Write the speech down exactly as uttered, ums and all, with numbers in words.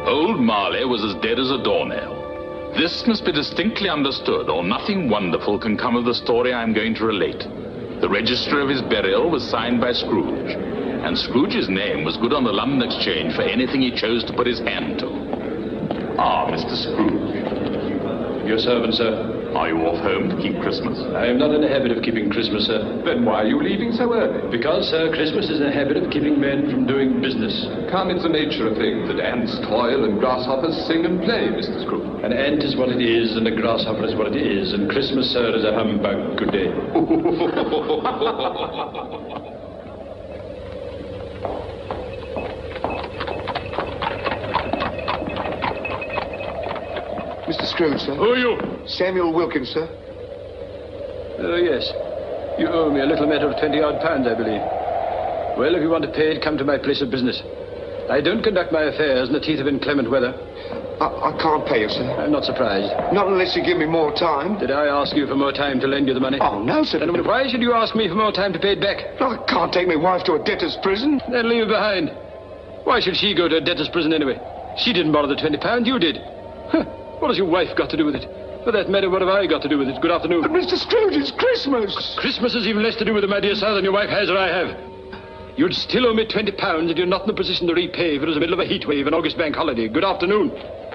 Old Marley was as dead as a doornail. This must be distinctly understood, or nothing wonderful can come of the story I am going to relate. The register of his burial was signed by Scrooge, and Scrooge's name was good on the London Exchange for anything he chose to put his hand to. Ah, Mister Scrooge. Your servant, sir. Are you off home to keep Christmas? I am not in the habit of keeping Christmas, sir. Then why are you leaving so early? Because, sir, Christmas is a habit of keeping men from doing business. Come, it's the nature of things that ants toil and grasshoppers sing and play, Mister Scrooge. An ant is what it is, and a grasshopper is what it is, and Christmas, sir, is a humbug. Good day. Mister Scrooge, sir. Who are you? Samuel Wilkins, sir. Oh, yes. You owe me a little matter of twenty-odd pounds, I believe. Well, if you want to pay it, come to my place of business. I don't conduct my affairs in the teeth of inclement weather. I, I can't pay you, sir. I'm not surprised. Not unless you give me more time. Did I ask you for more time to lend you the money? Oh, no, sir. Then why should you ask me for more time to pay it back? I can't take my wife to a debtor's prison. Then leave her behind. Why should she go to a debtor's prison anyway? She didn't borrow the twenty pounds, you did. Huh. What has your wife got to do with it? For that matter, what have I got to do with it? Good afternoon. But Mister Scrooge, it's Christmas. Christmas has even less to do with it, my dear sir, than your wife has or I have. You'd still owe me twenty pounds and you're not in a position to repay if it was the middle of a heat wave and August bank holiday. Good afternoon.